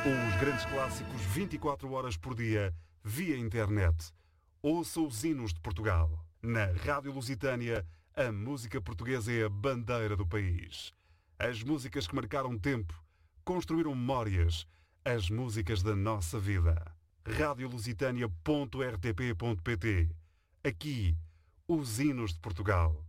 Os grandes clássicos 24 horas por dia, via internet. Ouça os hinos de Portugal. Na Rádio Lusitânia, a música portuguesa é a bandeira do país. As músicas que marcaram tempo, construíram memórias, as músicas da nossa vida. radiolusitania.rtp.pt. Aqui, os hinos de Portugal.